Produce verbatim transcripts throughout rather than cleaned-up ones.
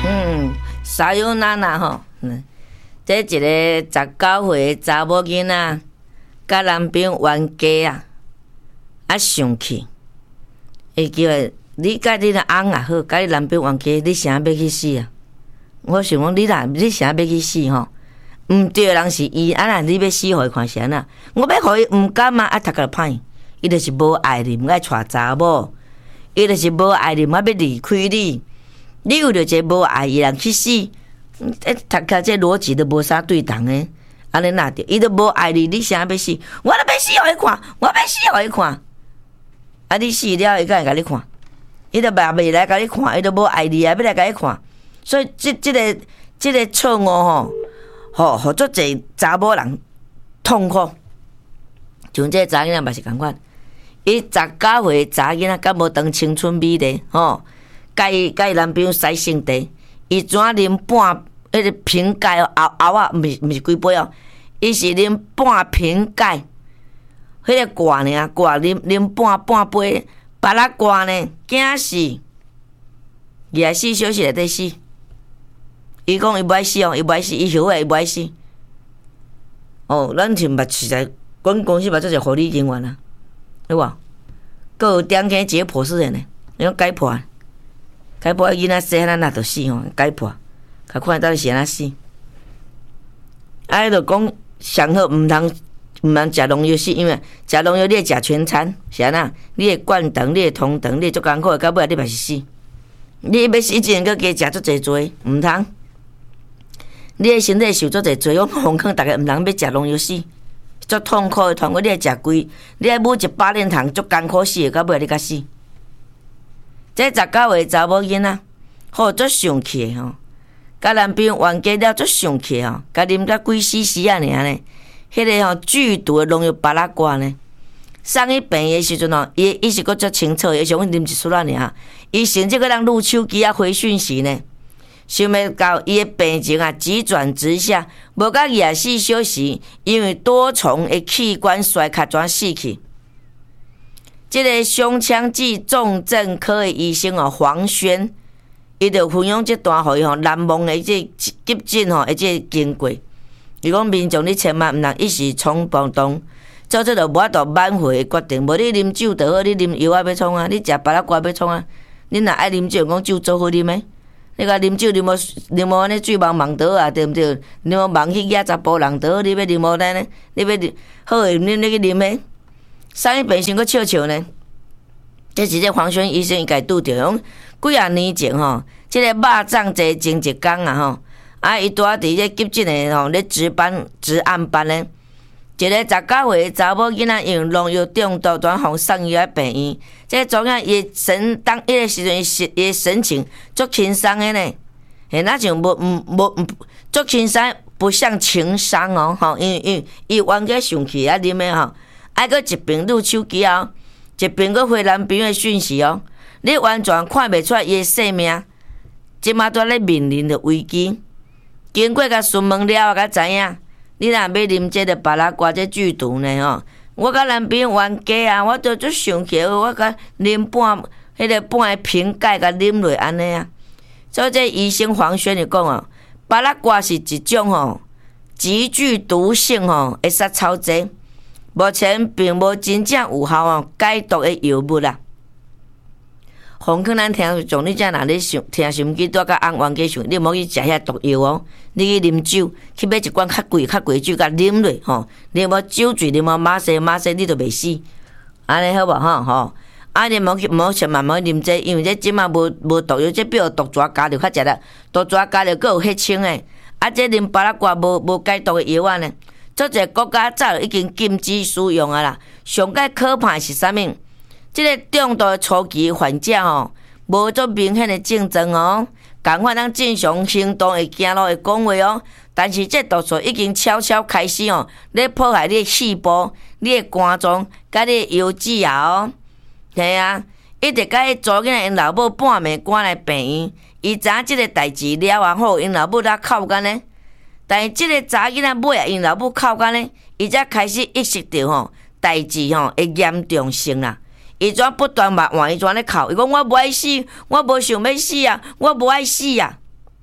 嗯，沙尤娜娜吼，嗯，这一个十九岁的查某囡仔，甲男朋友冤家啊，啊生气，伊叫你甲你的翁也好，甲你男朋友冤家，你啥要去死啊？我想讲你啦，你啥要去死吼？毋对的人是伊，啊那你要死互伊看是安那？我要互伊毋甘啊，啊读个歹，伊就是无爱你，毋爱娶查某，伊就是无爱你，毋爱要离开你。你为着一个无爱伊人去死，诶，读起这逻辑都无啥对同诶。安尼哪着？伊都无爱你，你啥要死？我都要死互伊看，我要死互伊看。啊，你死了，伊敢会甲你看？伊都嘛未来甲你看，伊都无爱你啊，要来甲你看。所以即即、这个即、这个错误吼，吼，互足侪查某人痛苦。像这查囡仔嘛是共款，伊十九岁查囡仔，敢无当青春美丽吼？甲伊甲伊男朋友洗身体，伊怎啉半迄个瓶盖哦，后后啊，毋是毋是规杯哦，伊是啉半瓶盖，迄个罐呢，罐啉啉半半杯，别啦罐呢，惊死，廿四小时内底死。伊讲伊不爱死哦，伊不爱死，伊后悔伊不爱死。哦，咱就捌实在，阮公司捌做者护理人员啊，对无？佮有点起解剖式的呢，你讲解剖。解剖囡仔细汉那就死吼，解剖，甲看到底是安怎死。啊，迄著讲上好毋通毋通食农药死，因为食农药你会食全餐，是安怎？你会灌肠，你会通肠，你会足艰苦的，到尾你嘛是死。你要死之前佮加食足济罪，毋通。你的身体受足济罪，我奉劝大家毋通要食农药死，足痛苦的痛苦。你会食规，你爱买一百粒糖，足艰苦死的，到尾你甲死。这十九岁查某囡仔，好足生气的吼，甲男朋友冤家了足生气吼，甲啉甲鬼死死啊尔呢。迄个吼剧毒的农药巴拉瓜呢，送去病院的时阵吼，伊伊是阁足清楚，伊想啉一撮啊尔，伊甚至阁人录手机啊回讯息呢。想要到伊的病情啊急转直下，无到廿四小时，因为多重的器官衰竭转死去。这个胸腔暨重症科的医生哦，黄轩，伊就分享这段互伊吼难忘的这急诊吼，的这经过。伊讲民众你千万毋通一时冲动，做这个无法度挽回的决定。无你啉酒就好，你啉药啊要创啊，你食巴拉瓜要创啊。你若爱啉酒，讲酒做好啉的。你甲啉酒啉无啉无安尼醉茫茫倒啊，对毋对？啉无茫去野查甫人倒，你要啉无安尼？你要啉好诶，你你去啉的。上一病先阁笑笑呢，这是这黄轩医生伊家拄着，讲几啊年前吼，这个肉粽节前一天啊吼，啊伊拄啊伫这急诊的吼咧值班值暗班咧，一个十九岁的查某囡仔用农药中毒，转互送医来病院。这总啊伊神当迄个时阵，伊神伊神情足轻松的呢，嘿，那像无毋无足轻松，不像情伤哦吼，因为因为伊冤家生气啊啉的吼。还阁一边录手机哦，一边阁回男朋友的讯息哦，你完全看袂出伊的性命，即马拄咧面临着危机。经过甲询问了，才知影，你若要啉这个巴拉瓜这剧毒呢吼，我甲男朋友冤家啊，我都足生气，我甲啉半迄个半个瓶盖甲啉落安尼啊。所以这医生黄轩就讲哦，巴拉瓜是一种吼极具毒性吼的杀草剂。目前并无真正有效哦解毒的药物啦。洪坑咱听从你遮若咧想听心机拄甲按冤家想，你莫去食遐毒药哦。你去啉酒，去买一罐较贵较贵酒，甲啉落吼，啉无酒醉，啉无马西马西，你就袂死。安尼好无吼吼？啊，你莫去莫千万莫啉这，因为这即马无无毒药，这比如毒蛇加着较食啦，毒蛇加着佫有血清诶。啊，这啉巴拉瓜无无解毒的药啊呢？做一个国家早就已经禁止使用啊啦。上界可怕是啥物？即个中毒初期患者吼，无做明显的症状哦，共款咱正常行动会行路会讲话哦。但是这毒素已经悄悄开始哦，咧破坏你的细胞、你的肝脏、甲你的腰子啊哦。系啊，一直甲伊查囡仔因老母半暝赶来病院，伊知影即个代志了啊，好因老母才靠干呢。但是即个查囡仔尾啊，因老母靠干呢，伊才开始意识到吼代志吼的严重性啦。伊怎不断骂换伊怎咧哭？伊讲我无爱死，我无想要死啊，我无爱死啊。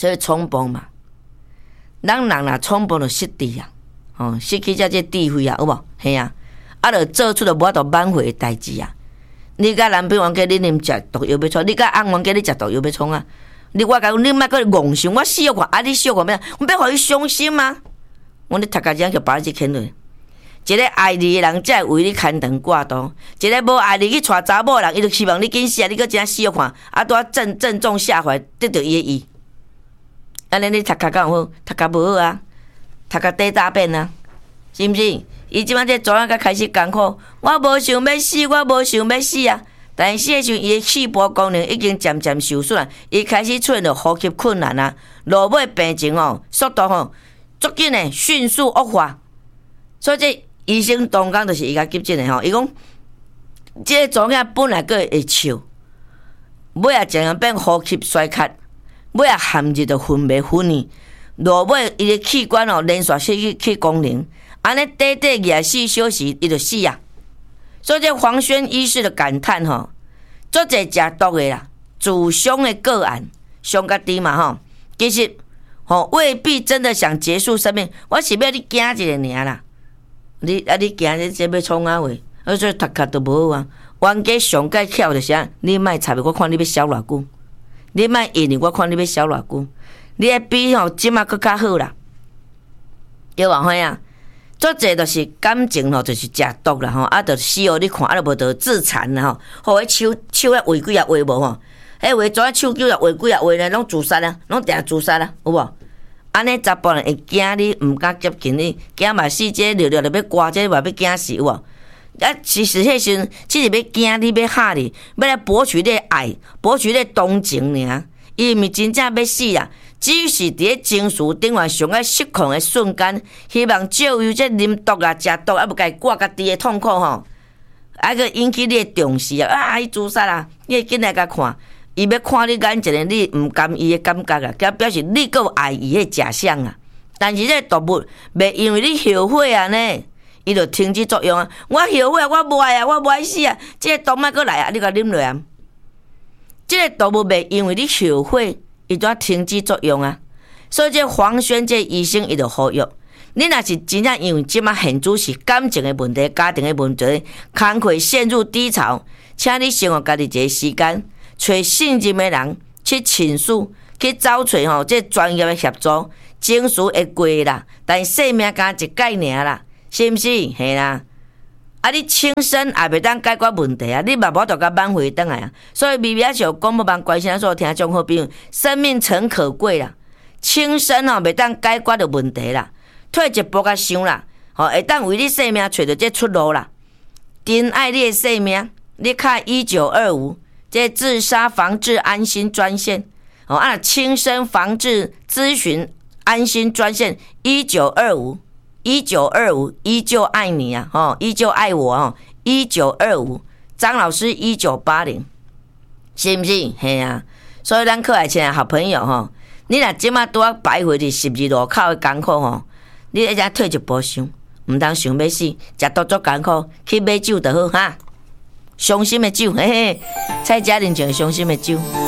所以冲动嘛，咱人若冲动就失智啊，哦，失去遮这智慧啊，有无？嘿啊，啊，就做出了无法度挽回的代志啊。你甲男朋友叫你啉食毒药要创，你甲翁王叫你食毒药要创啊？你我甲你莫搁妄想，我死看，啊，你死看咩？我要互伊伤心吗？我你读家这样就把日牵落。一个爱你的人才会为你牵肠挂肚，一个无爱你去娶查某人，伊就希望你紧死，你搁真死看，啊，拄啊正正中下怀，得到伊的意。安尼你读家敢有好？读家无好啊，读家底大便啊，是毋是？伊即摆这左仔才开始艰苦，我无想要死，我无想要死啊！但是迄时阵伊的气波功能已经渐渐受损，伊开始出现着呼吸困难啊，落尾病情哦，速度吼足紧的，迅速恶化。所以这医生当讲就是伊甲急诊的吼，伊讲即个左仔本来个会笑，尾啊渐渐变呼吸衰竭，尾啊含入着昏迷昏去，落尾伊的器官哦连续失去去功能。安尼短短廿四小时，伊就死啊！所以这黄轩医师的感叹吼，足侪食毒的啦，自伤的个案伤甲低嘛吼。其实吼未必真的想结束生命，我是要你惊一个尔啦。你啊，你惊这这要创啊话，而且读壳都无好啊。冤家上界巧就是啊，你莫插我看你要烧偌久，你莫引我看你要烧偌久，你会比吼即马搁较好啦。要话伙啊？足侪就是感情吼，就是食毒啦吼，啊，就死互你看，啊，就无得自残啦吼，互迄手手咧画几啊画无吼，迄画怎啊手几啊画几啊画咧，拢自杀啊，拢定自杀啊，有无？安尼查甫人会惊你，毋敢接近你，惊嘛死，这聊聊就要刮，这嘛要惊死有无？啊，其实迄时阵只是要惊你，要吓你，要来博取你的爱，博取你的同情尔，伊毋是真正要死啊。只是伫咧情绪顶面上爱失控的瞬间，希望借由这啉毒啊、食毒啊，要甲伊挂家己的痛苦吼，啊个引起你的重视啊！啊，伊自杀啦，你会紧来甲看，伊要看你眼前的你毋甘伊的感觉啊，佮表示你够爱伊的假象啊。但是这毒物袂因为你后悔啊呢，伊就停止作用啊。我后悔，我无爱啊，我无爱死啊，这个毒莫搁来啊，你甲啉落啊。这个毒物袂因为你后悔。伊就要停止作用啊，所以这黄轩这医生伊就呼吁，你若是真正因为即马现主是感情的问题、家庭的问题，工课陷入低潮，请你先互家己一个时间，找信任的人去倾诉，去找找吼这专业的协助，情绪会过啦，但性命敢一概尔啦，是毋是？嘿啦。啊！你轻生也袂当解决问题啊！你嘛无得甲挽回转来啊！所以微微小广播网关心咱所有听众好朋友，生命诚可贵啦，轻生哦袂当解决着问题啦，退一步甲想啦，吼会当为你生命找着这出路啦。珍爱你的生命，你看一九二五这自杀防治安心专线，哦啊轻生防治咨询安心专线一九二五。一九二五依旧爱你啊，哦，依旧爱我哦，一九二五张老师一九八零，是不是？嘿啊，所以咱可爱亲爱好朋友吼，你若即马拄啊摆回伫十字路口的艰苦吼，你一只退一步想，毋通想要死，食毒足艰苦，去买酒就好哈，伤心的酒，嘿嘿，蔡佳玲就是伤心的酒。